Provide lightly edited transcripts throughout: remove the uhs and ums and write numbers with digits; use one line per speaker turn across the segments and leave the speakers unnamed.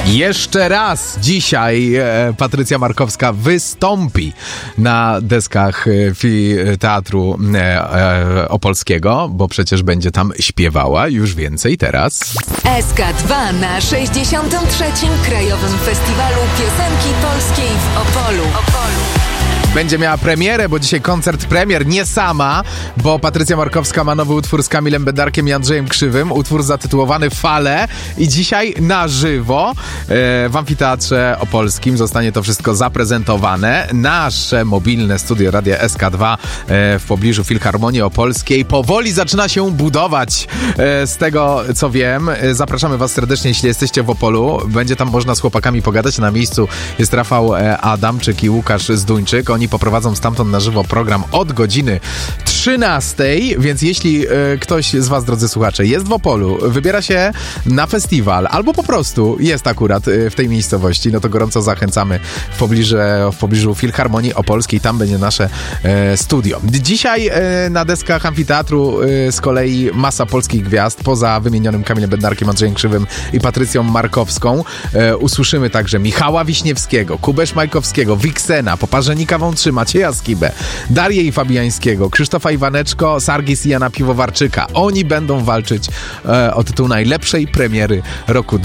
Jeszcze raz dzisiaj Patrycja Markowska wystąpi na deskach Teatru Opolskiego, bo przecież będzie tam śpiewała. Już więcej teraz.
SK2 na 63. Krajowym Festiwalu Piosenki Polskiej w Opolu.
Będzie miała premierę, bo dzisiaj koncert premier, nie sama, bo Patrycja Markowska ma nowy utwór z Kamilem Bednarkiem i Andrzejem Krzywym, utwór zatytułowany Fale i dzisiaj na żywo w Amfiteatrze Opolskim zostanie to wszystko zaprezentowane. Nasze mobilne studio Radia SK2 w pobliżu Filharmonii Opolskiej powoli zaczyna się budować. Z tego co wiem, zapraszamy was serdecznie, jeśli jesteście w Opolu. Będzie tam można z chłopakami pogadać. Na miejscu jest Rafał Adamczyk i Łukasz Zduńczyk. Oni poprowadzą stamtąd na żywo program od godziny 13, więc jeśli ktoś z was, drodzy słuchacze, jest w Opolu, wybiera się na festiwal, albo po prostu jest akurat w tej miejscowości, no to gorąco zachęcamy w pobliżu Filharmonii Opolskiej, tam będzie nasze studio. Dzisiaj na deskach Amfiteatru z kolei masa polskich gwiazd, poza wymienionym Kamilem Bednarkiem, Andrzejem Krzywym i Patrycją Markowską. Usłyszymy także Michała Wiśniewskiego, Kubę Szmajkowskiego, Wiksena, Poparzenika Wątrzy, Macieja Skibę, Darię i Fabiańskiego, Krzysztofa Iwaneczko, Sargis i Jana Piwowarczyka. Oni będą walczyć o tytuł najlepszej premiery roku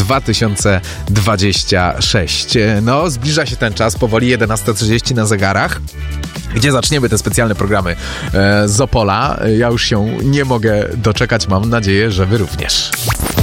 2026. No, zbliża się ten czas, powoli 11:30 na zegarach, gdzie zaczniemy te specjalne programy z Opola. Ja już się nie mogę doczekać, mam nadzieję, że wy również.